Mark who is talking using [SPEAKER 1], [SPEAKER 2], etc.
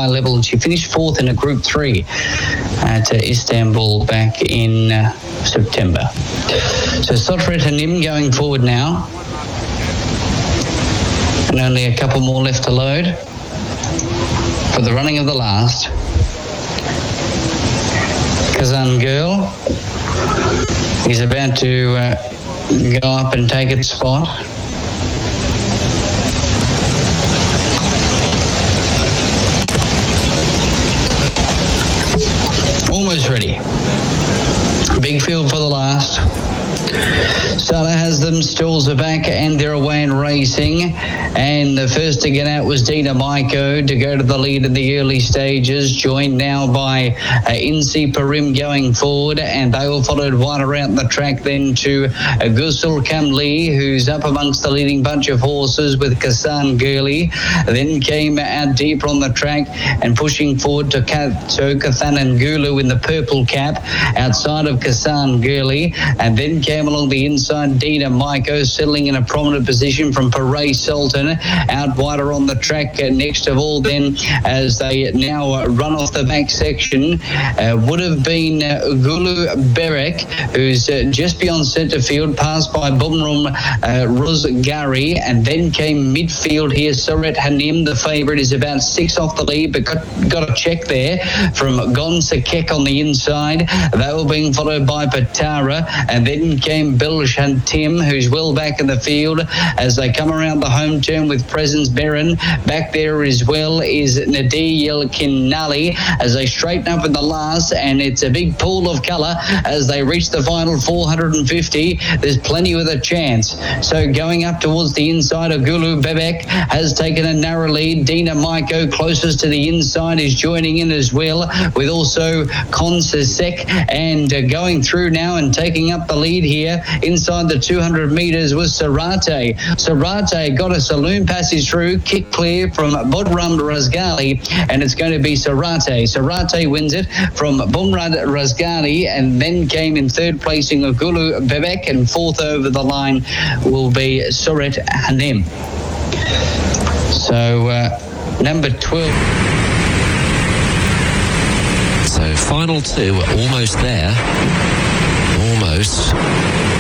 [SPEAKER 1] high level, and she finished fourth in a Group 3 at Istanbul back in September. So Sotret Hanim going forward now, and only a couple more left to load for the running of the last. Kazan Girl is about to go up and take its spot. Almost ready. Big field for the last. Starter has them, stalls are back, and they're away and racing. And the first to get out was Dina Maiko to go to the lead in the early stages, joined now by Insi Parim going forward, and they were followed right around the track then to Gusul Kamli, who's up amongst the leading bunch of horses with Kasan Gurley. Then came out deeper on the track and pushing forward to Kathan and Gulu in the purple cap outside of Kasan Gurley, and then came along the inside Dina Maiko, settling in a prominent position from Paray Sultan, out wider on the track next of all then as they now run off the back section would have been Gulu Berek, who's just beyond centre field, passed by Bumrum Rozgari, and then came midfield here. Soret Hanim, the favourite, is about 6 off the lead, but got a check there from Gonsa on the inside. They were being followed by Patara, and then came Belshan Tim, who's well back in the field as they come around the home turn with Presence Baron. Back there as well is Nadir Yelkinali as they straighten up in the last, and it's a big pool of colour as they reach the final 450. There's plenty with a chance. So going up towards the inside of Gulu Bebek has taken a narrow lead. Dina Maiko closest to the inside is joining in as well, with also Konsasek, and going through now and taking up the lead here inside the 200 metres was Sarate. Sarate got a saloon passage through, kick clear from Bodram Razgali, and it's going to be Sarate. Sarate wins it from Bumrad Razgali, and then came in third placing of Gulu Bebek, and fourth over the line will be Soret Hanim. So number 12.
[SPEAKER 2] So final two, almost there. Almost.